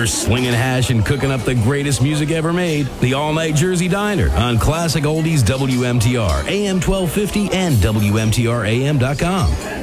We're slinging hash and cooking up the greatest music ever made. The All Night Jersey Diner on Classic Oldies WMTR, AM 1250 and WMTRAM.com.